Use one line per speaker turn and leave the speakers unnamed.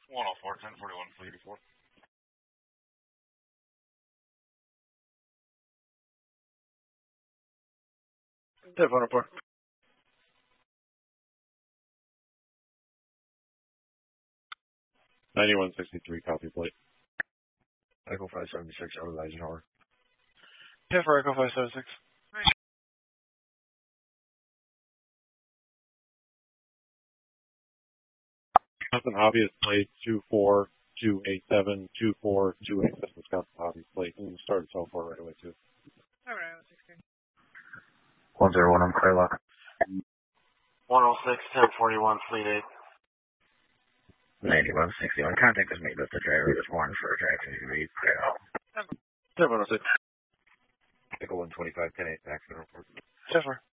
104, 1041, fleet 84.
Tip 104.
9163, copy plate.
Echo 576 out of Eisenhower.
Tip for Echo 576.
Wisconsin Hobbyist plate 24287, 24286, Wisconsin Hobbyist plate. And you started cell 4 right away, too.
Alright, 16.
101 on Claylock.
106, 1041, fleet 8.
9161. Contact was made with the driver this morning for a drive to read.
Tip 106.
Echo 125, 10-8, accident report.
Tip for